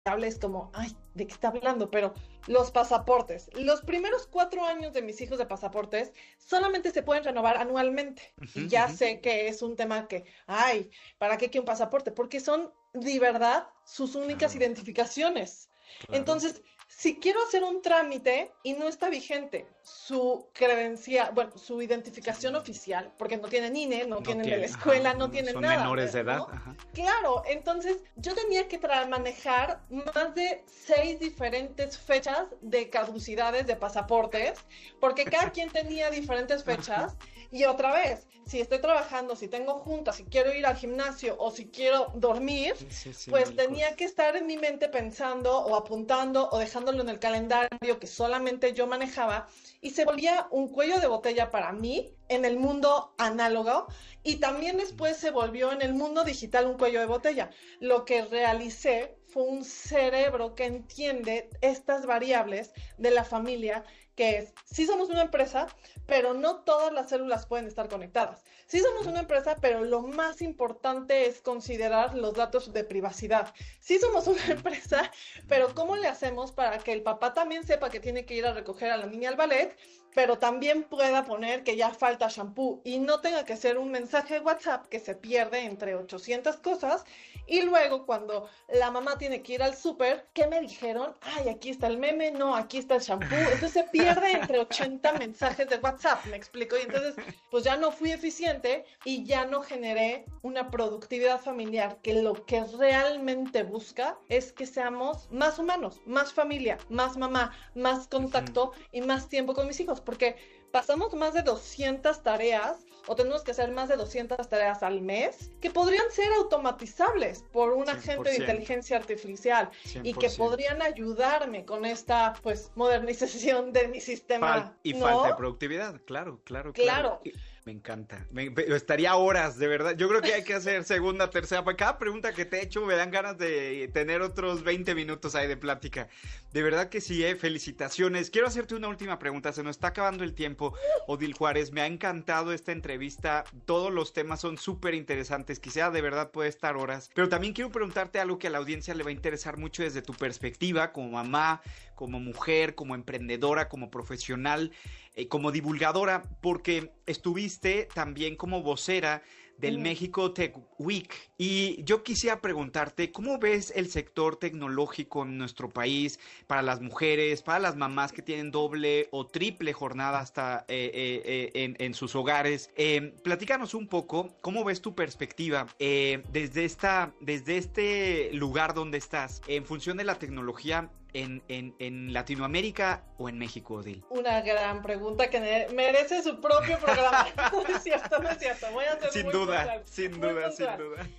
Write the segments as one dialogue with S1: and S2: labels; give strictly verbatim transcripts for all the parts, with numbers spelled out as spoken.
S1: hables como, ay, ¿de qué está hablando? Pero los pasaportes, los primeros cuatro años de mis hijos de pasaportes solamente se pueden renovar anualmente.
S2: Ujú,
S1: Y ya
S2: ujú.
S1: sé que es un tema que, ay, ¿para qué quiero un pasaporte? Porque son de verdad sus únicas
S2: Claro,
S1: identificaciones.
S2: claro.
S1: Entonces, si quiero hacer un trámite y no está vigente su credencial, bueno, su identificación
S2: Sí.
S1: oficial, porque no tienen I N E, no
S2: No
S1: tienen de la
S2: tiene, ajá,
S1: escuela, no
S2: no,
S1: tienen
S2: son
S1: nada,
S2: menores de edad,
S1: ¿no?
S2: ajá.
S1: Claro, entonces yo tenía que tra- manejar más de seis diferentes fechas de caducidades de pasaportes, porque cada quien tenía diferentes
S2: Ajá.
S1: fechas. Y otra vez, si estoy trabajando, si tengo juntas, si quiero ir al gimnasio o si quiero dormir,
S2: Sí, sí, sí,
S1: pues
S2: mil
S1: tenía
S2: cosas.
S1: que estar en mi mente pensando o apuntando o dejándolo en el calendario que solamente yo manejaba y se volvía un cuello de botella para mí en el mundo análogo y también después se volvió en el mundo digital un cuello de botella. Lo que realicé fue un cerebro que entiende estas variables de la familia, que es, sí somos una empresa, pero no todas las células pueden estar conectadas. Sí somos
S2: Ujú.
S1: una empresa, pero lo más importante es considerar los datos de privacidad. Sí somos una
S2: Ujú.
S1: empresa, pero ¿cómo le hacemos para que el papá también sepa que tiene que ir a recoger a la niña al ballet, pero también pueda poner que ya falta shampoo y no tenga que ser un mensaje de WhatsApp que se pierde entre ochocientas cosas y luego cuando la mamá tiene que ir al súper, ¿qué me dijeron? Ay, aquí está el meme, no, aquí está el shampoo. Entonces se pierde entre ochenta mensajes de WhatsApp, me explico. Y entonces, pues ya no fui eficiente y ya no generé una productividad familiar que lo que realmente busca es que seamos más humanos, más familia, más mamá, más
S2: Ujú.
S1: contacto y más tiempo con mis hijos, porque pasamos más de doscientas tareas o tenemos que hacer más de doscientas tareas al mes que podrían ser automatizables por un
S2: cien por
S1: agente de
S2: ciento,
S1: inteligencia artificial
S2: cien
S1: y
S2: por
S1: que
S2: ciento.
S1: podrían ayudarme con esta pues modernización de mi
S2: Fal-
S1: sistema,
S2: y falta de
S1: ¿no?
S2: productividad, claro, claro, claro.
S1: Claro.
S2: Y me encanta. Me- me- estaría horas, de verdad. Yo creo que hay que hacer segunda, tercera. Para cada pregunta que te he hecho me dan ganas de tener otros veinte minutos ahí de plática. De verdad que sí, eh. Felicitaciones. Quiero hacerte una última pregunta. Se nos está acabando el tiempo, Odil Juárez. Me ha encantado esta entrevista. Todos los temas son súper interesantes. Quizá de verdad puede estar horas. Pero también quiero preguntarte algo que a la audiencia le va a interesar mucho desde tu perspectiva como mamá, como mujer, como emprendedora, como profesional, eh, como divulgadora, porque estuviste también como vocera del
S1: Mm.
S2: México Tech Week. Y yo quisiera preguntarte, ¿cómo ves el sector tecnológico en nuestro país para las mujeres, para las mamás que tienen doble o triple jornada hasta eh, eh, eh, en, en sus hogares? Eh, platícanos un poco, ¿cómo ves tu perspectiva eh, desde, esta, desde este lugar donde estás en función de la tecnología en, en, en Latinoamérica o en México, Odil?
S1: Una gran pregunta que merece su propio programa. No es cierto, no es cierto. Voy a ser
S2: Sin
S1: muy
S2: duda,
S1: puntual,
S2: sin
S1: muy
S2: duda, sin
S1: puntual.
S2: duda.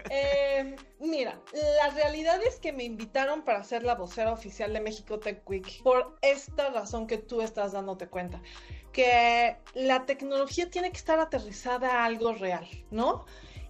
S1: Eh, mira, la realidad es que me invitaron para ser la vocera oficial de México Tech Week por esta razón que tú estás dándote cuenta, que la tecnología tiene que estar aterrizada a algo real, ¿no?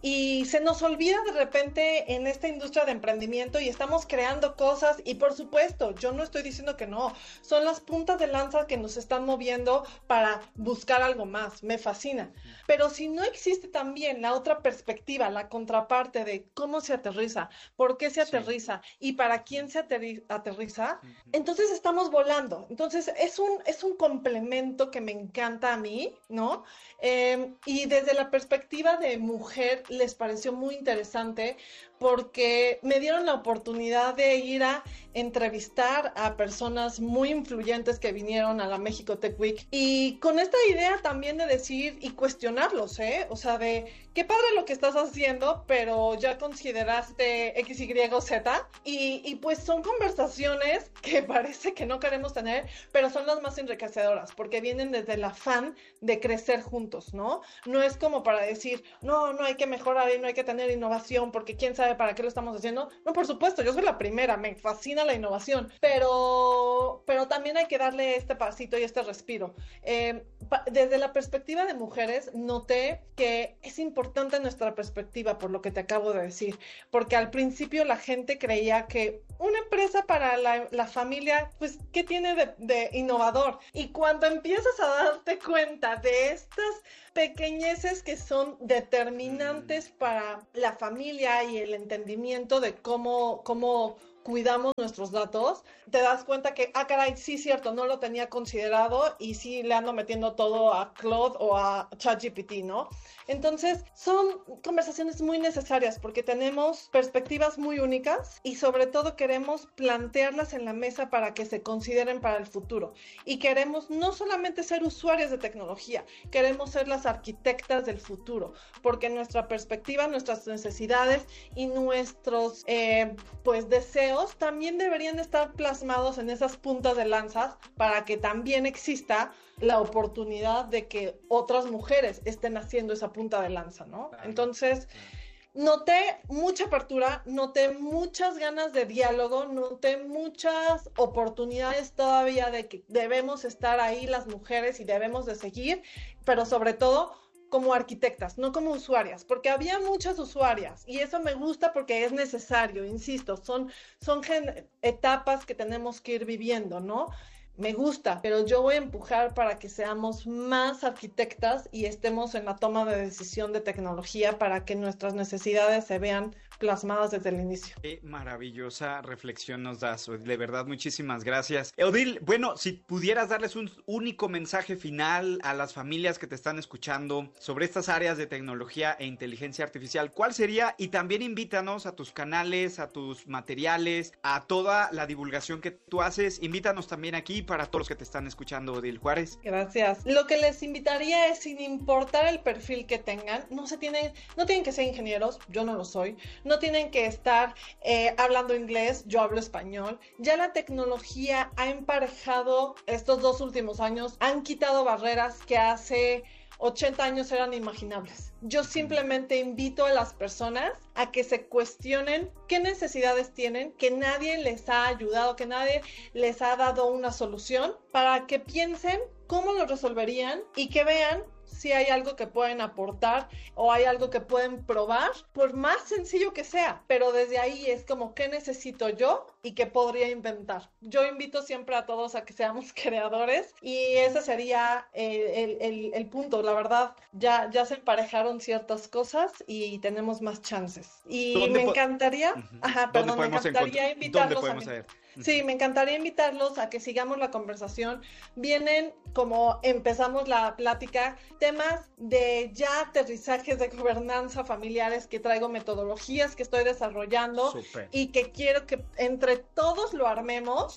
S1: Y se nos olvida de repente en esta industria de emprendimiento y estamos creando cosas y por supuesto, yo no estoy diciendo que no, son las puntas de lanza que nos están moviendo para buscar algo más, me fascina. Pero si no existe también la otra perspectiva, la contraparte de cómo se aterriza, por qué se
S2: Sí.
S1: aterriza y para quién se aterri aterriza,
S2: Ujú.
S1: entonces estamos volando. Entonces es un, es un complemento que me encanta a mí, ¿no? Eh, y desde la perspectiva de mujer les pareció muy interesante porque me dieron la oportunidad de ir a entrevistar a personas muy influyentes que vinieron a la México Tech Week y con esta idea también de decir y cuestionarlos, ¿eh? O sea, de qué padre lo que estás haciendo, pero ya consideraste X, Y, Z y, y pues son conversaciones que parece que no queremos tener, pero son las más enriquecedoras porque vienen desde el afán de crecer juntos, ¿no? No es como para decir, no, no hay que mejorar y no hay que tener innovación porque quién sabe para qué lo estamos haciendo. No, por supuesto, yo soy la primera, me fascina la innovación, pero, pero también hay que darle este pasito y este respiro. Eh, pa- desde la perspectiva de mujeres, noté que es importante nuestra perspectiva por lo que te acabo de decir, porque al principio la gente creía que una empresa para la, la familia, pues, ¿qué tiene de, de innovador? Y cuando empiezas a darte cuenta de estas pequeñeces que son
S2: Mm,
S1: determinantes para la familia y el entendimiento de cómo, cómo cuidamos nuestros datos, te das cuenta que, ah, caray, sí, cierto, no lo tenía considerado y sí le ando metiendo todo a Claude o a ChatGPT, ¿no? Entonces, son conversaciones muy necesarias porque tenemos perspectivas muy únicas y sobre todo queremos plantearlas en la mesa para que se consideren para el futuro. Y queremos no solamente ser usuarios de tecnología, queremos ser las arquitectas del futuro, porque nuestra perspectiva, nuestras necesidades y nuestros eh, pues deseos también deberían estar plasmados en esas puntas de lanzas para que también exista la oportunidad de que otras mujeres estén haciendo esa punta de lanza, ¿no? Entonces, noté mucha apertura, noté muchas ganas de diálogo, noté muchas oportunidades todavía de que debemos estar ahí las mujeres y debemos de seguir, pero sobre todo como arquitectas, no como usuarias, porque había muchas usuarias y eso me gusta porque es necesario, insisto, son, son gen- etapas que tenemos que ir viviendo, ¿no? Me gusta, pero yo voy a empujar para que seamos más arquitectas y estemos en la toma de decisión de tecnología para que nuestras necesidades se vean plasmadas desde el inicio.
S2: Qué maravillosa reflexión nos das, de verdad, muchísimas gracias. Odil, bueno, si pudieras darles un único mensaje final a las familias que te están escuchando sobre estas áreas de tecnología e inteligencia artificial, ¿cuál sería? Y también invítanos a tus canales, a tus materiales, a toda la divulgación que tú haces. Invítanos también aquí para todos los que te están escuchando, Odil Juárez.
S1: Gracias. Lo que les invitaría es, sin importar el perfil que tengan, no se tienen, no tienen que ser ingenieros, yo no lo soy, no tienen que estar eh, hablando inglés, yo hablo español. Ya la tecnología ha emparejado estos dos últimos años, han quitado barreras que hace ochenta años eran inimaginables. Yo simplemente invito a las personas a que se cuestionen qué necesidades tienen, que nadie les ha ayudado, que nadie les ha dado una solución, para que piensen cómo lo resolverían y que vean si hay algo que pueden aportar o hay algo que pueden probar, por más sencillo que sea, pero desde ahí es como qué necesito yo y qué podría inventar. Yo invito siempre a todos a que seamos creadores y ese sería el, el, el punto. La verdad, ya, ya se emparejaron ciertas cosas y tenemos más chances. Y me encantaría,
S2: uh-huh.
S1: ajá, perdón, me encantaría invitarlos
S2: ¿Dónde podemos
S1: a
S2: ver?
S1: Sí, me encantaría invitarlos a que sigamos la conversación. Vienen, como empezamos la plática, temas de ya aterrizajes de gobernanza familiares que traigo, metodologías que estoy desarrollando. Super. Y que quiero que entre todos lo armemos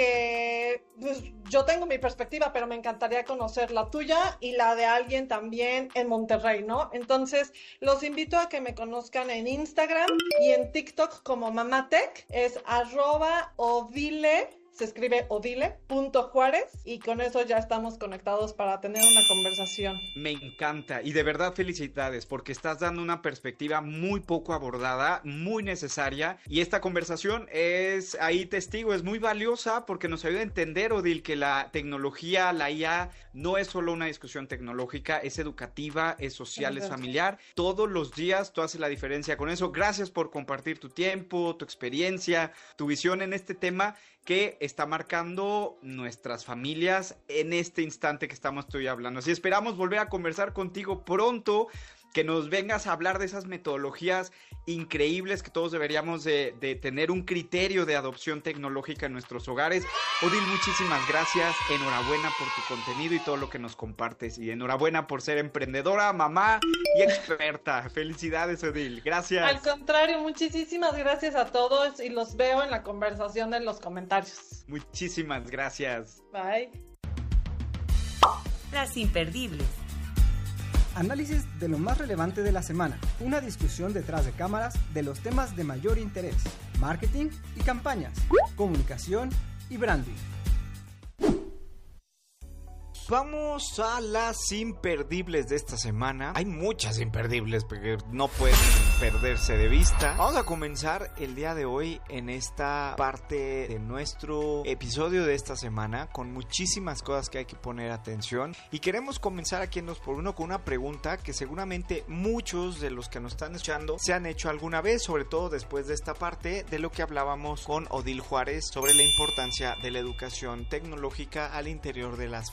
S1: porque pues, yo tengo mi perspectiva, pero me encantaría conocer la tuya y la de alguien también en Monterrey, ¿no? Entonces, los invito a que me conozcan en Instagram y en TikTok como Mamatech, es arroba o Odile, se escribe odile.juárez y con eso ya estamos conectados para tener una conversación.
S2: Me encanta y de verdad felicidades porque estás dando una perspectiva muy poco abordada, muy necesaria y esta conversación es ahí testigo, es muy valiosa porque nos ayuda a entender, Odil, que la tecnología, la I A no es solo una discusión tecnológica, es educativa, es social, es familiar. Todos los días tú haces la diferencia con eso. Gracias por compartir tu tiempo, tu experiencia, tu visión en este tema que está marcando nuestras familias en este instante que estamos tú y hablando. Así esperamos volver a conversar contigo pronto, que nos vengas a hablar de esas metodologías increíbles que todos deberíamos de, de tener un criterio de adopción tecnológica en nuestros hogares. Odil, muchísimas gracias, enhorabuena por tu contenido y todo lo que nos compartes y enhorabuena por ser emprendedora, mamá y experta. Felicidades, Odil, gracias.
S1: Al contrario, muchísimas gracias a todos y los veo en la conversación en los comentarios.
S2: Muchísimas gracias.
S1: Bye.
S3: Las imperdibles.
S4: Análisis de lo más relevante de la semana. Una discusión detrás de cámaras de los temas de mayor interés. Marketing y campañas. Comunicación y branding.
S2: Vamos a las imperdibles de esta semana. Hay muchas imperdibles porque no pueden perderse de vista. Vamos a comenzar el día de hoy en esta parte de nuestro episodio de esta semana con muchísimas cosas que hay que poner atención. Y queremos comenzar aquí en dos por uno con una pregunta que seguramente muchos de los que nos están escuchando se han hecho alguna vez, sobre todo después de esta parte de lo que hablábamos con Odil Juárez sobre la importancia de la educación tecnológica al interior de las familias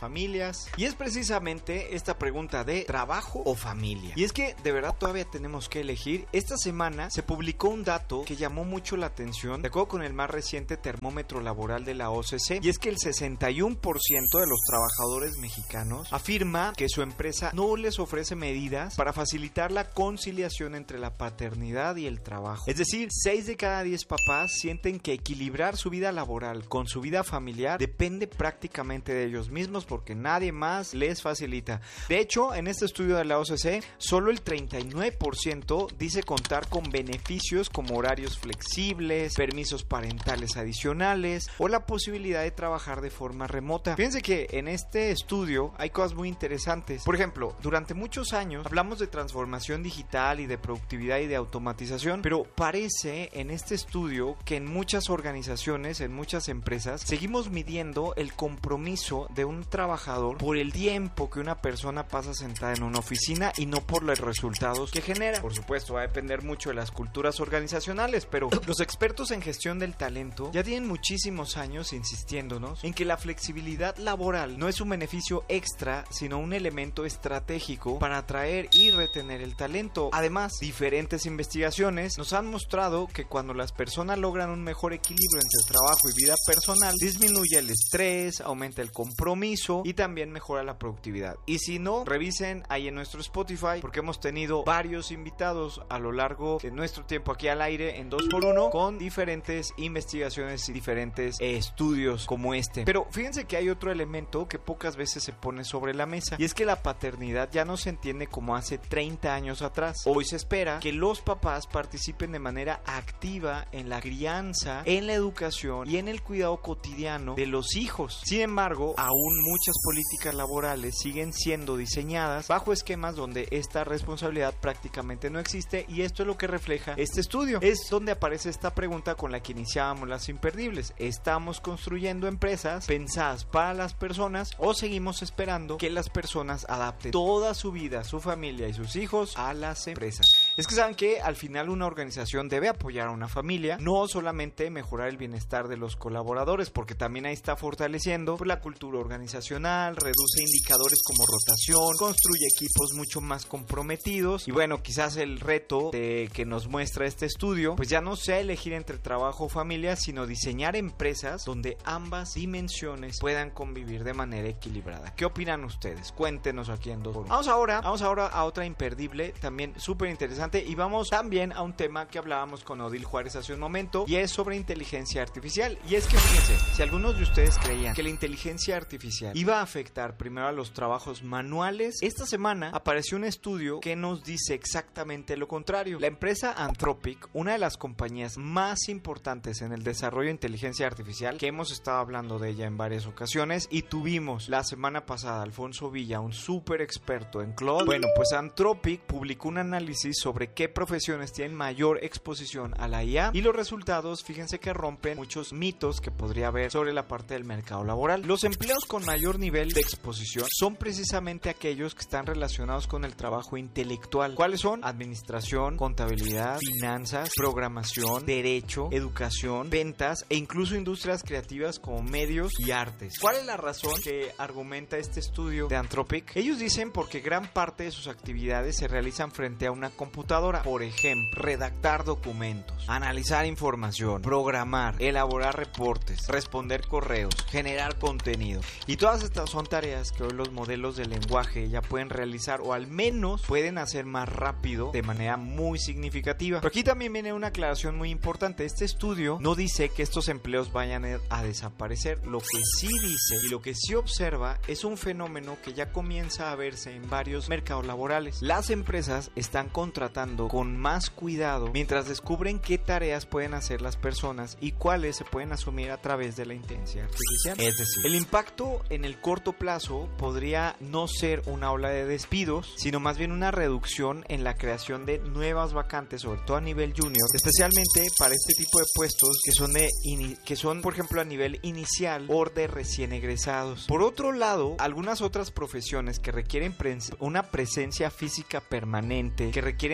S2: horas. Y es precisamente esta pregunta de trabajo o familia. Y es que de verdad todavía tenemos que elegir. Esta semana se publicó un dato que llamó mucho la atención, de acuerdo con el más reciente termómetro laboral de la O C C, y es que el sesenta y uno por ciento de los trabajadores mexicanos afirma que su empresa no les ofrece medidas para facilitar la conciliación entre la paternidad y el trabajo. Es decir, seis de cada diez papás sienten que equilibrar su vida laboral con su vida familiar depende prácticamente de ellos mismos porque nadie más les facilita. De hecho, en este estudio de la O C C, solo el treinta y nueve por ciento dice contar con beneficios como horarios flexibles, permisos parentales adicionales o la posibilidad de trabajar de forma remota. Fíjense que en este estudio hay cosas muy interesantes. Por ejemplo, durante muchos años hablamos de transformación digital y de productividad y de automatización, pero parece en este estudio que en muchas organizaciones, en muchas empresas, seguimos midiendo el compromiso de un trabajador por el tiempo que una persona pasa sentada en una oficina y no por los resultados que genera. Por supuesto, va a depender mucho de las culturas organizacionales, pero los expertos en gestión del talento ya tienen muchísimos años insistiéndonos en que la flexibilidad laboral no es un beneficio extra, sino un elemento estratégico para atraer y retener el talento. Además, diferentes investigaciones nos han mostrado que cuando las personas logran un mejor equilibrio entre trabajo y vida personal, disminuye el estrés, aumenta el compromiso y también mejora la productividad. Y si no, revisen ahí en nuestro Spotify, porque hemos tenido varios invitados a lo largo de nuestro tiempo aquí al aire en dos por uno con diferentes investigaciones y diferentes eh, estudios como este. Pero fíjense que hay otro elemento que pocas veces se pone sobre la mesa, y es que la paternidad ya no se entiende como hace treinta años atrás. Hoy se espera que los papás participen de manera activa en la crianza, en la educación y en el cuidado cotidiano de los hijos. Sin embargo, aún muchas políticas laborales siguen siendo diseñadas bajo esquemas donde esta responsabilidad prácticamente no existe, y esto es lo que refleja este estudio. Es donde aparece esta pregunta con la que iniciábamos las imperdibles. ¿Estamos construyendo empresas pensadas para las personas o seguimos esperando que las personas adapten toda su vida, su familia y sus hijos a las empresas? Es que saben que al final una organización debe apoyar a una familia, no solamente mejorar el bienestar de los colaboradores, porque también ahí está fortaleciendo pues, la cultura organizacional, reduce indicadores como rotación, construye equipos mucho más comprometidos. Y bueno, quizás el reto de que nos muestra este estudio pues ya no sea elegir entre trabajo o familia, sino diseñar empresas donde ambas dimensiones puedan convivir de manera equilibrada. ¿Qué opinan ustedes? Cuéntenos aquí en dos por uno. Vamos ahora, vamos ahora a otra imperdible, también súper interesante, y vamos también a un tema que hablábamos con Odil Juárez hace un momento, y es sobre inteligencia artificial. Y es que fíjense, si algunos de ustedes creían que la inteligencia artificial iba a afectar primero a los trabajos manuales, esta semana apareció un estudio que nos dice exactamente lo contrario. La empresa Anthropic, una de las compañías más importantes en el desarrollo de inteligencia artificial, que hemos estado hablando de ella en varias ocasiones, y tuvimos la semana pasada a Alfonso Villa, un súper experto en cloud. Bueno, pues Anthropic publicó un análisis sobre qué profesiones tienen mayor exposición a la I A, y los resultados, fíjense que rompen muchos mitos que podría haber sobre la parte del mercado laboral. Los empleos con mayor nivel de exposición son precisamente aquellos que están relacionados con el trabajo intelectual. ¿Cuáles son? Administración, contabilidad, finanzas, programación, derecho, educación, ventas e incluso industrias creativas como medios y artes. ¿Cuál es la razón que argumenta este estudio de Anthropic? Ellos dicen porque gran parte de sus actividades se realizan frente a una computadora. Por ejemplo, redactar documentos, analizar información, programar, elaborar reportes, responder correos, generar contenido. Y todas estas son tareas que hoy los modelos de lenguaje ya pueden realizar, o al menos pueden hacer más rápido de manera muy significativa. Pero aquí también viene una aclaración muy importante. Este estudio no dice que estos empleos vayan a desaparecer. Lo que sí dice y lo que sí observa es un fenómeno que ya comienza a verse en varios mercados laborales. Las empresas están contratando con más cuidado mientras descubren qué tareas pueden hacer las personas y cuáles se pueden asumir a través de la inteligencia artificial. Es decir, el impacto en el corto plazo podría no ser una ola de despidos, sino más bien una reducción en la creación de nuevas vacantes, sobre todo a nivel junior, especialmente para este tipo de puestos que son de que son, por ejemplo, a nivel inicial o de recién egresados. Por otro lado, algunas otras profesiones que requieren pres una presencia física permanente, que requieren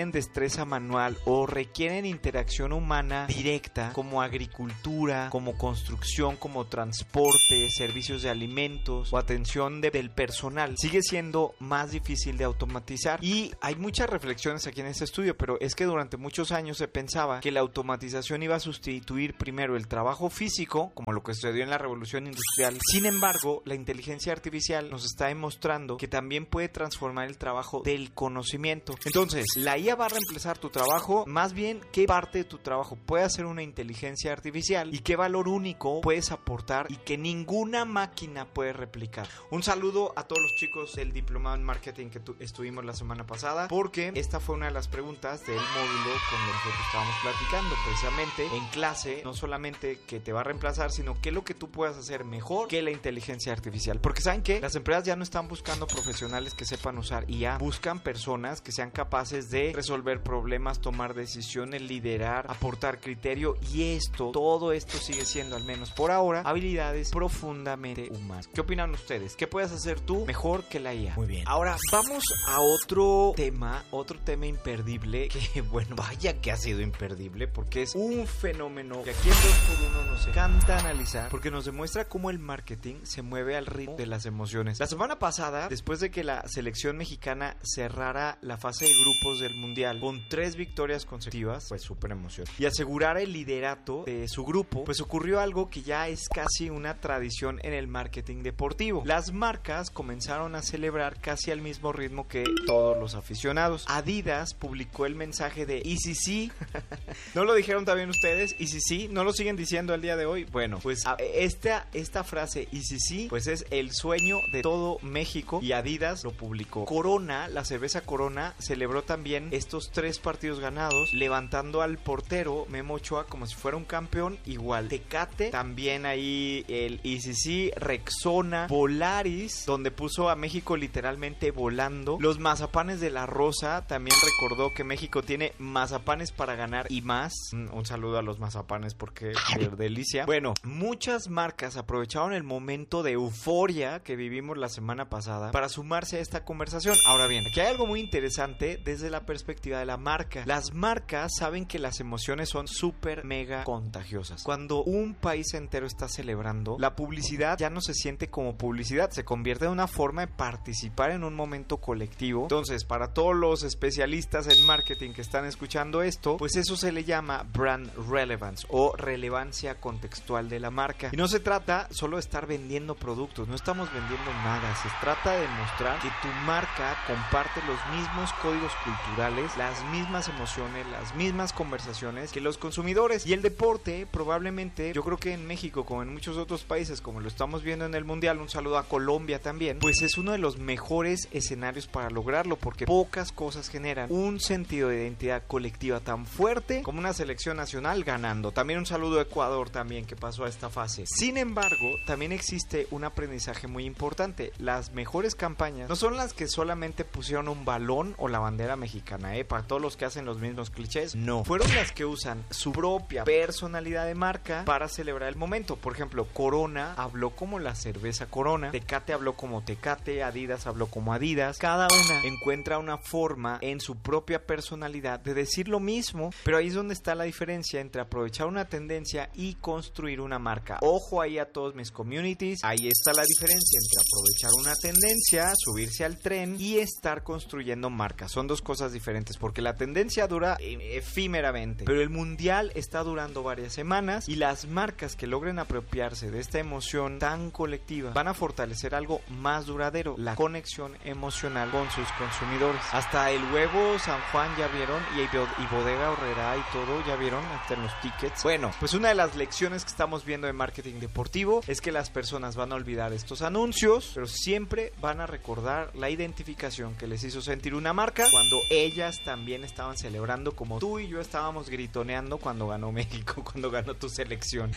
S2: requieren destreza manual o requieren interacción humana directa, como agricultura, como construcción, como transporte, servicios de alimentos o atención de, del personal, sigue siendo más difícil de automatizar. Y hay muchas reflexiones aquí en este estudio, pero es que durante muchos años se pensaba que la automatización iba a sustituir primero el trabajo físico, como lo que sucedió en la revolución industrial. Sin embargo, la inteligencia artificial nos está demostrando que también puede transformar el trabajo del conocimiento. Entonces, la I A va a reemplazar tu trabajo, más bien, ¿qué parte de tu trabajo puede hacer una inteligencia artificial y qué valor único puedes aportar y que ninguna máquina puede replicar? Un saludo a todos los chicos del diplomado en marketing que tu- estuvimos la semana pasada, porque esta fue una de las preguntas del módulo con lo que estábamos platicando precisamente en clase. No solamente que te va a reemplazar, sino qué es lo que tú puedas hacer mejor que la inteligencia artificial, porque ¿saben qué? Las empresas ya no están buscando profesionales que sepan usar I A, buscan personas que sean capaces de resolver problemas, tomar decisiones, liderar, aportar criterio, y esto, todo esto sigue siendo, al menos por ahora, habilidades profundamente humanas. ¿Qué opinan ustedes? ¿Qué puedes hacer tú mejor que la I A?
S3: Muy bien.
S2: Ahora vamos a otro tema, otro tema imperdible, que bueno, vaya que ha sido imperdible, porque es un fenómeno que aquí en dos por uno nos encanta analizar, porque nos demuestra cómo el marketing se mueve al ritmo de las emociones. La semana pasada, después de que la selección mexicana cerrara la fase de grupos del mundial con tres victorias consecutivas, pues súper emoción, y asegurara el liderato de su grupo, pues ocurrió algo que ya es casi una tradición en el marketing deportivo. Las marcas comenzaron a celebrar casi al mismo ritmo que todos los aficionados. Adidas publicó el mensaje de ¿y si sí? ¿No lo dijeron también ustedes? ¿Y si sí? ¿No lo siguen diciendo al día de hoy? Bueno, pues esta, esta frase ¿y si sí? Pues es el sueño de todo México, y Adidas lo publicó. Corona, la cerveza Corona, celebró también estos tres partidos ganados, levantando al portero Memo Ochoa como si fuera un campeón. Igual Tecate, también ahí el ¿y si sí? Rexona, Volaris, donde puso a México literalmente volando. Los mazapanes de la Rosa también recordó que México tiene mazapanes para ganar y más. Un saludo a los mazapanes porque qué delicia. Bueno, muchas marcas aprovecharon el momento de euforia que vivimos la semana pasada para sumarse a esta conversación. Ahora bien, aquí hay algo muy interesante desde la perspectiva de la marca. Las marcas saben que las emociones son súper mega contagiosas. Cuando un país entero está celebrando, la publicidad ya no se siente como publicidad, se convierte en una forma de participar en un momento colectivo. Entonces, para todos los especialistas en marketing que están escuchando esto, pues eso se le llama brand relevance o relevancia contextual de la marca. Y no se trata solo de estar vendiendo productos, no estamos vendiendo nada, se trata de demostrar que tu marca comparte los mismos códigos culturales, las mismas emociones, las mismas conversaciones que los consumidores. Y el deporte, probablemente, yo creo que en México, como en muchos otros países, como lo estamos viendo en el Mundial, un saludo a Colombia también, pues es uno de los mejores escenarios para lograrlo, porque pocas cosas generan un sentido de identidad colectiva tan fuerte como una selección nacional ganando. También un saludo a Ecuador también, que pasó a esta fase. Sin embargo, también existe un aprendizaje muy importante. Las mejores campañas no son las que solamente pusieron un balón o la bandera mexicana, ¿eh? Para todos los que hacen los mismos clichés, no. Fueron las que usan su propia personalidad de marca para celebrar el momento. Por ejemplo, Corona habló como la cerveza Corona, Tecate habló como Tecate, Adidas habló como Adidas. Cada una encuentra una forma en su propia personalidad de decir lo mismo, pero ahí es donde está la diferencia entre aprovechar una tendencia y construir una marca. Ojo ahí a todos mis communities, ahí está la diferencia entre aprovechar una tendencia, subirse al tren y estar construyendo marcas. Son dos cosas diferentes, porque la tendencia dura efímeramente, pero el mundial está durando varias semanas, y las marcas que logren apropiarse de esta emoción tan colectiva van a fortalecer algo más duradero, la conexión emocional con sus consumidores. Hasta el huevo San Juan ya vieron, y, y Bodega Aurrerá y todo ya vieron, hasta en los tickets. Bueno, pues una de las lecciones que estamos viendo en marketing deportivo es que las personas van a olvidar estos anuncios, pero siempre van a recordar la identificación que les hizo sentir una marca cuando ellas también estaban celebrando como tú y yo estábamos gritoneando cuando ganó México, cuando ganó tu selección.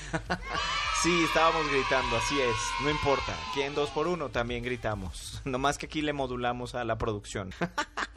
S2: Sí, estábamos gritando, así es, no importa, aquí en dos por uno también gritamos, nomás que aquí le modulamos a la producción.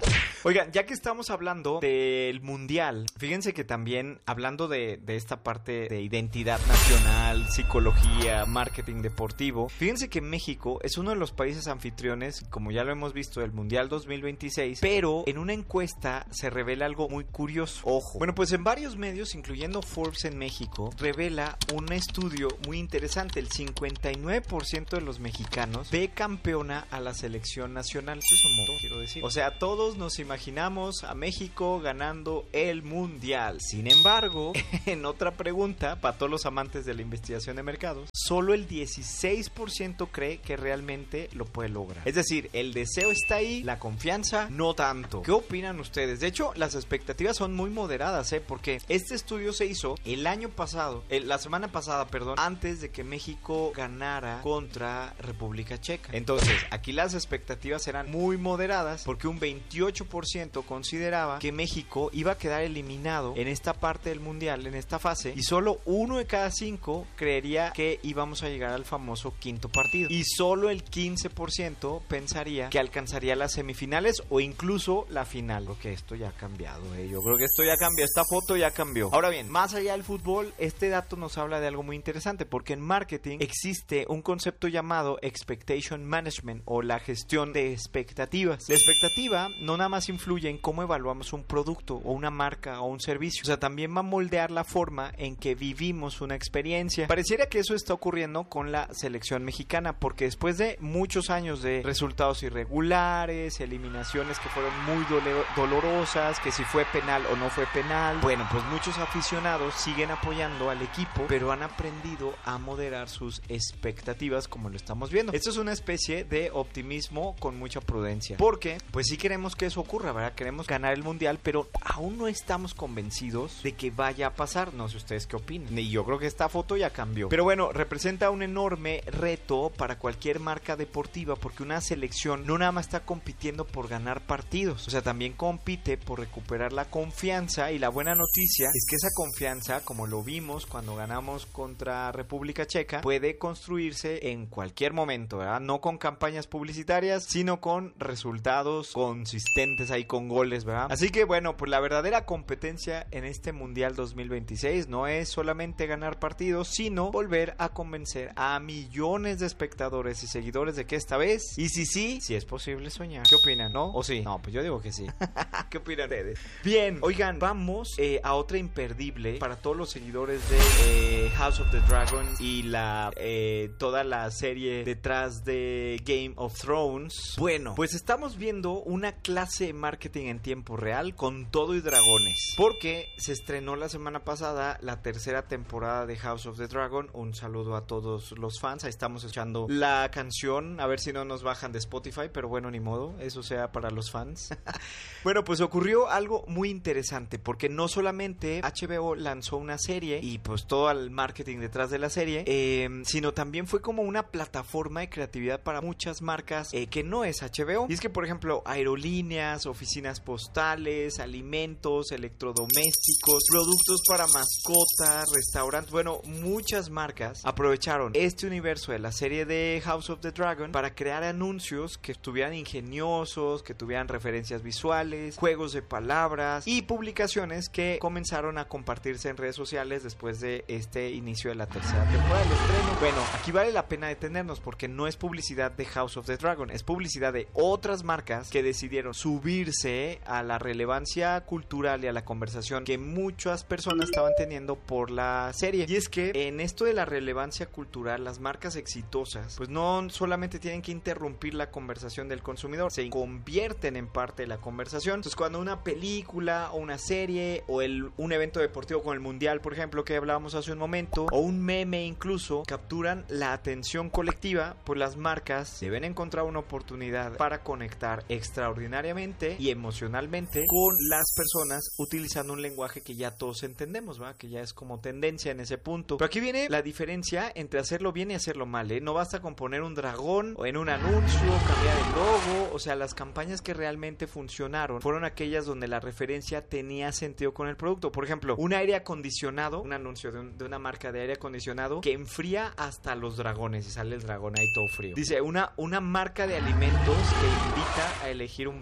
S2: Oigan, ya que estamos hablando del mundial, fíjense que también hablando de, de esta parte de identidad nacional, psicología, marketing deportivo, fíjense que México es uno de los países anfitriones, como ya lo hemos visto, del mundial dos mil veintiséis, pero en una encuesta se revela algo muy curioso. Ojo. Bueno, pues en varios medios, incluyendo Forbes en México, revela un estudio muy interesante. El cincuenta y nueve por ciento de los mexicanos ve campeona a la selección nacional. Eso es un montón, quiero decir. O sea, todos nos imaginamos a México ganando el mundial. Sin embargo, en otra pregunta, para todos los amantes de la investigación de mercados, solo el dieciséis por ciento cree que realmente lo puede lograr. Es decir, el deseo está ahí, la confianza no tanto. ¿Qué opinan ustedes? De hecho, las expectativas son muy moderadas, ¿eh? Porque este estudio se hizo el año pasado, el, la semana pasada, perdón, antes de que México ganara contra República Checa. Entonces, aquí las expectativas eran muy moderadas porque un veintiocho por ciento consideraba que México iba a quedar eliminado en esta parte del mundial, en esta fase, y solo uno de cada cinco creería que íbamos a llegar al famoso quinto partido. Y solo el quince por ciento pensaría que alcanzaría las semifinales o incluso la final. Creo que esto ya ha cambiado, ¿eh? Yo creo que esto ya cambió, esta foto ya cambió. Ahora bien, más allá del fútbol, este dato nos habla de algo muy interesante, porque en marketing existe un concepto llamado expectation management o la gestión de expectativas. La expectativa no nada más influye en cómo evaluamos un producto o una marca o un servicio, o sea, también va a moldear la forma en que vivimos una experiencia. Pareciera que eso está ocurriendo con la selección mexicana, porque después de muchos años de resultados irregulares, eliminaciones que fueron muy dole- dolorosas, que si fue penal o no fue penal, bueno, pues muchos aficionados siguen apoyando al equipo, pero han aprendido a moderar sus expectativas, como lo estamos viendo. Esto es una especie de optimismo con mucha prudencia, porque pues sí queremos que eso ocurra, ¿verdad? Queremos ganar el mundial, pero aún no estamos convencidos de que vaya a pasar. No sé ustedes qué opinan. Y yo creo que esta foto ya cambió. Pero bueno, representa un enorme reto para cualquier marca deportiva, porque una selección no nada más está compitiendo por ganar partidos, o sea, también compite por recuperar la confianza, y la buena noticia es que esa confianza, como lo vimos cuando ganamos contra República Checa, puede construirse en cualquier momento, ¿verdad? No con campañas publicitarias, sino con resultados consistentes ahí, con goles, ¿verdad? Así que bueno, pues la verdadera competencia en este Mundial dos mil veintiséis no es solamente ganar partidos, sino volver a convencer a millones de espectadores y seguidores de que esta vez, y si sí, si es posible soñar. ¿Qué opinan, no? ¿O sí? No, pues yo digo que sí. ¿Qué opinan ustedes? Bien, oigan, vamos eh, a otra imperdible para todos los seguidores de eh, House of the Dragon y la eh, toda la serie detrás de Game of Thrones. Bueno, pues estamos viendo una clase de marketing en tiempo real con todo y dragones, porque se estrenó la semana pasada la tercera temporada de House of the Dragon. Un saludo a todos los fans. Ahí estamos escuchando la canción, a ver si no nos bajan de Spotify, pero bueno, ni modo, eso sea para los fans. Bueno, pues ocurrió algo muy interesante, porque no solamente H B O lanzó una serie y pues todo el marketing detrás de la serie, eh, sino también fue como una plataforma de creatividad para muchas marcas eh, que no es H B O. Y es que, por ejemplo, aerolíneas, oficinas postales, alimentos, electrodomésticos, productos para mascotas, restaurantes, bueno, muchas marcas aprovecharon este universo de la serie de House of the Dragon para crear anuncios que estuvieran ingeniosos, que tuvieran referencias visuales, juegos de palabras y publicaciones que comenzaron a compartirse en redes sociales después de este inicio de la tercera temporada del estreno. Bueno, aquí vale la pena detenernos, porque no es publicidad de House of the Dragon, es publicidad de otras marcas que decidieron subirse a la relevancia cultural y a la conversación que muchas personas estaban teniendo por la serie. Y es que en esto de la relevancia cultural, las marcas exitosas pues no solamente tienen que interrumpir la conversación del consumidor, se convierten en parte de la conversación. Entonces, cuando una película o una serie o el, un evento deportivo con el mundial, por ejemplo, que hablábamos hace un momento, o un meme incluso, capturan la atención colectiva, pues las marcas deben encontrar una oportunidad para conectar extraordinariamente y emocionalmente con las personas utilizando un lenguaje que ya todos entendemos, ¿verdad? Que ya es como tendencia en ese punto. Pero aquí viene la diferencia entre hacerlo bien y hacerlo mal, ¿eh? No basta con poner un dragón o en un anuncio, cambiar el logo. O sea, las campañas que realmente funcionaron fueron aquellas donde la referencia tenía sentido con el producto. Por ejemplo, un aire acondicionado, un anuncio de, un, de una marca de aire acondicionado que enfría hasta los dragones y sale el dragón ahí todo frío. Dice, una, una marca de alimentos que invita a elegir un bando como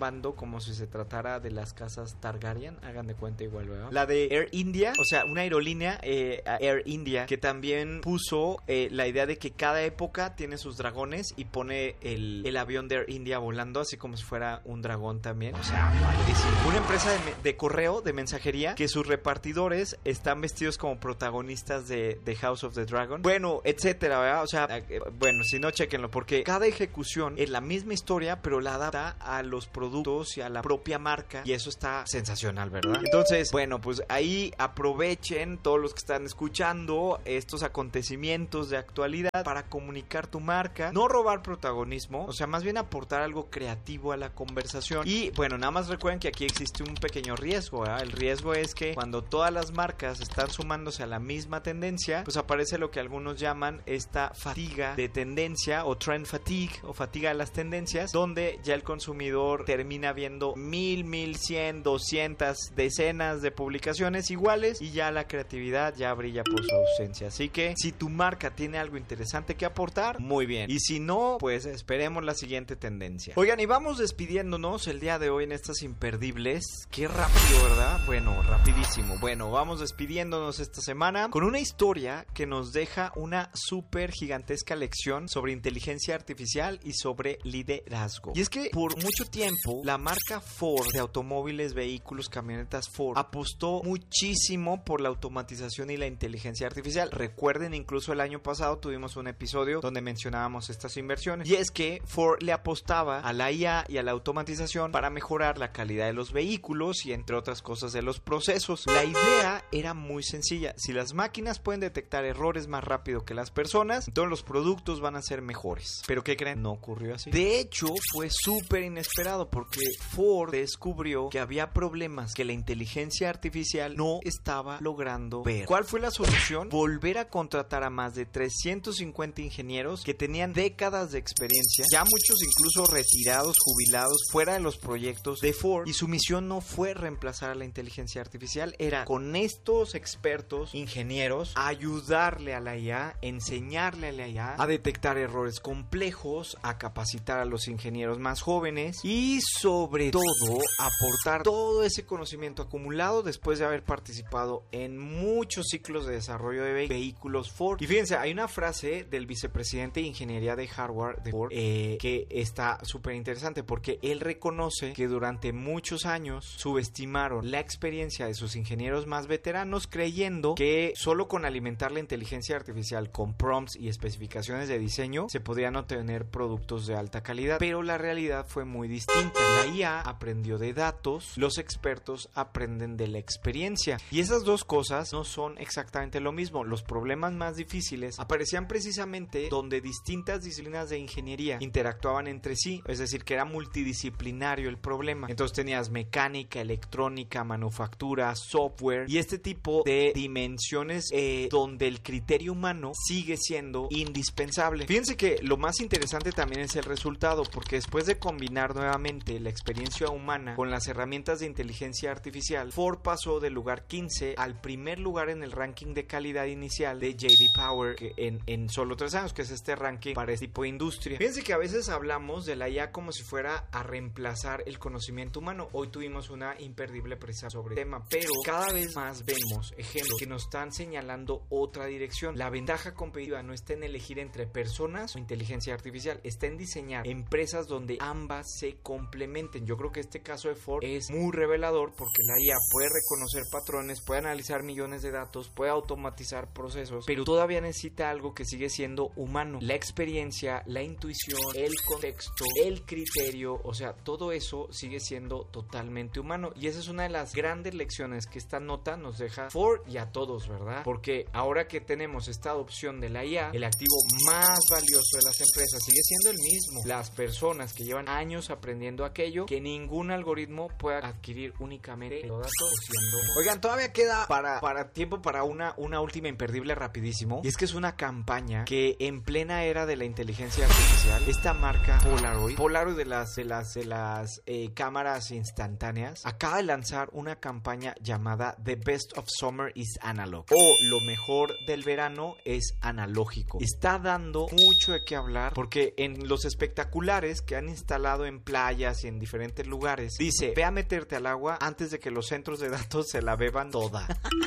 S2: como si se tratara de las casas Targaryen, hagan de cuenta igual, ¿verdad? La de Air India, o sea, una aerolínea, eh, Air India, que también puso eh, la idea de que cada época tiene sus dragones y pone el, el avión de Air India volando, así como si fuera un dragón también. O sea, padrísimo. Una empresa de, de correo, de mensajería, que sus repartidores están vestidos como protagonistas de, de House of the Dragon. Bueno, etcétera, ¿verdad? O sea, eh, bueno, si no, chequenlo, porque cada ejecución es la misma historia, pero la adapta a los productos y a la propia marca, y eso está sensacional, ¿verdad? Entonces, bueno, pues ahí aprovechen todos los que están escuchando estos acontecimientos de actualidad para comunicar tu marca, no robar protagonismo, o sea, más bien aportar algo creativo a la conversación. Y bueno, nada más recuerden que aquí existe un pequeño riesgo, ¿verdad? El riesgo es que cuando todas las marcas están sumándose a la misma tendencia, pues aparece lo que algunos llaman esta fatiga de tendencia, o trend fatigue, o fatiga de las tendencias, donde ya el consumidor termina viendo mil, mil cien, doscientas, decenas de publicaciones iguales, y ya la creatividad ya brilla por su ausencia. Así que si tu marca tiene algo interesante que aportar, muy bien, y si no, pues esperemos la siguiente tendencia. Oigan, y vamos despidiéndonos el día de hoy en estas imperdibles. Qué rápido, ¿verdad? Bueno, rapidísimo. Bueno, vamos despidiéndonos esta semana con una historia que nos deja una súper gigantesca lección sobre inteligencia artificial y sobre liderazgo. Y es que por mucho tiempo la marca Ford de automóviles, vehículos, camionetas Ford apostó muchísimo por la automatización y la inteligencia artificial. Recuerden, incluso el año pasado tuvimos un episodio donde mencionábamos estas inversiones. Y es que Ford le apostaba a la I A y a la automatización para mejorar la calidad de los vehículos y entre otras cosas de los procesos. La idea era muy sencilla. Si las máquinas pueden detectar errores más rápido que las personas, entonces los productos van a ser mejores. ¿Pero qué creen? No ocurrió así. De hecho, fue súper inesperado porque Ford descubrió que había problemas que la inteligencia artificial no estaba logrando ver. ¿Cuál fue la solución? Volver a contratar a más de trescientos cincuenta ingenieros que tenían décadas de experiencia, ya muchos incluso retirados, jubilados, fuera de los proyectos de Ford, y su misión no fue reemplazar a la inteligencia artificial, era con estos expertos, ingenieros, ayudarle a la I A, enseñarle a la I A a detectar errores complejos, a capacitar a los ingenieros más jóvenes y sobre todo aportar todo ese conocimiento acumulado después de haber participado en muchos ciclos de desarrollo de ve- vehículos Ford. Y fíjense, hay una frase del vicepresidente de ingeniería de hardware de Ford eh, que está súper interesante, porque él reconoce que durante muchos años subestimaron la experiencia de sus ingenieros más veteranos, creyendo que solo con alimentar la inteligencia artificial con prompts y especificaciones de diseño se podrían obtener productos de alta calidad, pero la realidad fue muy distinta. La I A aprendió de datos, los expertos aprenden de la experiencia, y esas dos cosas no son exactamente lo mismo. Los problemas más difíciles aparecían precisamente donde distintas disciplinas de ingeniería interactuaban entre sí, es decir, que era multidisciplinario el problema. Entonces tenías mecánica, electrónica, manufactura, software y este tipo de dimensiones eh, donde el criterio humano sigue siendo indispensable. Fíjense que lo más interesante también es el resultado, porque después de combinar nuevamente la experiencia humana con las herramientas de inteligencia artificial, Ford pasó del lugar quince al primer lugar en el ranking de calidad inicial de J D Power que en, en solo tres años, que es este ranking para este tipo de industria. Fíjense que a veces hablamos de la I A como si fuera a reemplazar el conocimiento humano. Hoy tuvimos una imperdible presa sobre el tema, pero cada vez más vemos ejemplos que nos están señalando otra dirección. La ventaja competitiva no está en elegir entre personas o inteligencia artificial, está en diseñar empresas donde ambas se complementen. Yo creo que este caso de Ford es muy revelador, porque la I A puede reconocer patrones, puede analizar millones de datos, puede automatizar procesos, pero todavía necesita algo que sigue siendo humano: la experiencia, la intuición, el contexto, el criterio. O sea, todo eso sigue siendo totalmente humano, y esa es una de las grandes lecciones que esta nota nos deja Ford y a todos, ¿verdad? Porque ahora que tenemos esta adopción de la I A, el activo más valioso de las empresas sigue siendo el mismo: las personas que llevan años aprendiendo aquello que ningún algoritmo pueda adquirir únicamente los datos siendo... Oigan, todavía queda para, para tiempo para una, una última imperdible rapidísimo, y es que es una campaña que en plena era de la inteligencia artificial, esta marca Polaroid, Polaroid de las, de las, de las eh, cámaras instantáneas, acaba de lanzar una campaña llamada The Best of Summer is Analog, o lo mejor del verano es analógico. Está dando mucho de qué hablar, porque en los espectaculares que han instalado en playas y en diferentes diferentes lugares. Dice, ve a meterte al agua antes de que los centros de datos se la beban toda.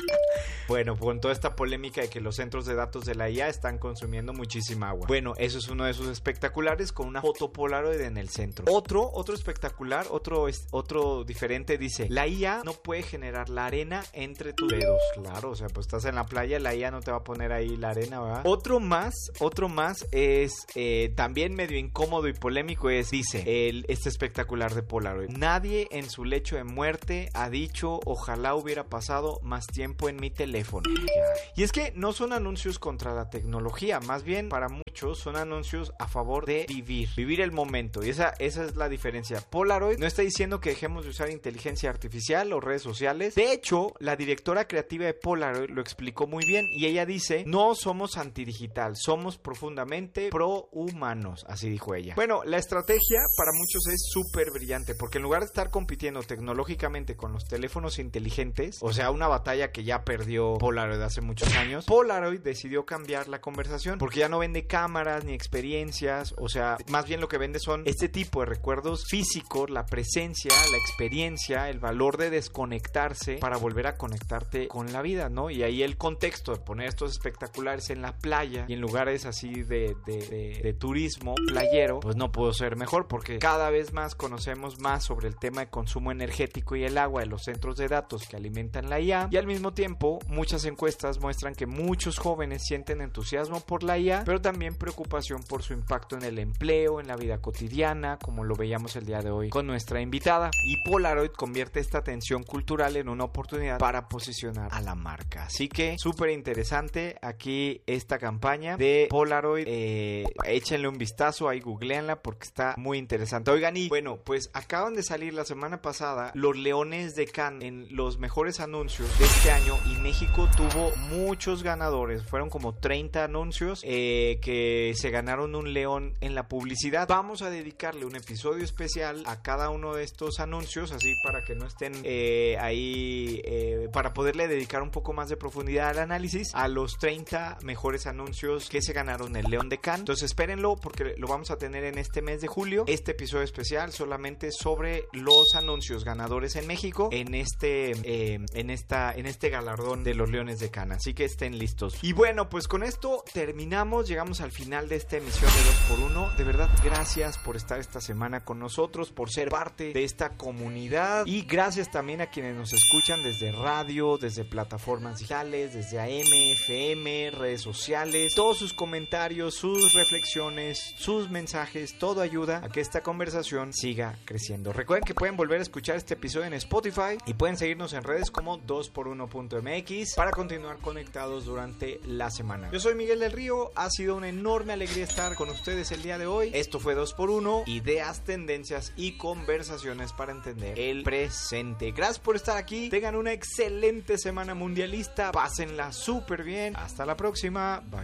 S2: Bueno, con toda esta polémica de que los centros de datos de la I A están consumiendo muchísima agua. Bueno, eso es uno de sus espectaculares con una foto Polaroid en el centro. Otro, otro espectacular, otro, otro diferente dice, la I A no puede generar la arena entre tus dedos. Claro, o sea, pues estás en la playa, la I A no te va a poner ahí la arena, ¿verdad? Otro más, otro más es eh, también medio incómodo y polémico es, dice, el, este espectacular de Polaroid. Nadie en su lecho de muerte ha dicho, ojalá hubiera pasado más tiempo en mi teléfono. Y es que no son anuncios contra la tecnología, más bien para muchos son anuncios a favor de vivir, vivir el momento. Y esa, esa es la diferencia. Polaroid no está diciendo que dejemos de usar inteligencia artificial o redes sociales. De hecho, la directora creativa de Polaroid lo explicó muy bien y ella dice, no somos antidigital, somos profundamente pro-humanos, así dijo ella. Bueno, la estrategia para muchos es súper brillante porque en lugar de estar compitiendo tecnológicamente con los teléfonos inteligentes, o sea, una batalla que ya perdió Polaroid hace muchos años, Polaroid decidió cambiar la conversación porque ya no vende cámaras ni experiencias, o sea, más bien lo que vende son este tipo de recuerdos físicos, la presencia, la experiencia, el valor de desconectarse para volver a conectarte con la vida, ¿no? Y ahí el contexto de poner estos espectaculares en la playa y en lugares así de, de, de, de turismo playero, pues no pudo ser mejor porque cada vez más conocemos más sobre el tema de consumo energético y el agua de los centros de datos que alimentan la I A, y al mismo tiempo muchas encuestas muestran que muchos jóvenes sienten entusiasmo por la I A, pero también preocupación por su impacto en el empleo, en la vida cotidiana, como lo veíamos el día de hoy con nuestra invitada. Y Polaroid convierte esta tensión cultural en una oportunidad para posicionar a la marca. Así que súper interesante aquí esta campaña de Polaroid. Eh, échenle un vistazo, ahí googleanla porque está muy interesante. Oigan, y bueno, pues acaban de salir la semana pasada los Leones de Cannes en los mejores anuncios de este año y México tuvo muchos ganadores. Fueron como treinta anuncios eh, que se ganaron un león en la publicidad. Vamos a dedicarle un episodio especial a cada uno de estos anuncios, así para que no estén eh, ahí, eh, para poderle dedicar un poco más de profundidad al análisis a los treinta mejores anuncios que se ganaron el León de Cannes. Entonces espérenlo porque lo vamos a tener en este mes de julio, este episodio especial solamente sobre los anuncios ganadores en México en este eh, en esta en este galardón de los Leones de Cannes, así que estén listos. Y bueno, pues con esto terminamos, llegamos al final de esta emisión de dos por uno. De verdad, gracias por estar esta semana con nosotros, por ser parte de esta comunidad, y gracias también a quienes nos escuchan desde radio, desde plataformas digitales, desde A M, F M, redes sociales. Todos sus comentarios, sus reflexiones, sus mensajes, todo ayuda a que esta conversación siga creciendo. Recuerden que pueden volver a escuchar este episodio en Spotify y pueden seguirnos en redes como dos por uno punto m x para continuar conectados durante la semana. Yo soy Miguel del Río, ha sido una enorme alegría estar con ustedes el día de hoy. Esto fue dos por uno, ideas, tendencias y conversaciones para entender el presente. Gracias por estar aquí, tengan una excelente semana mundialista, pásenla súper bien, hasta la próxima, bye.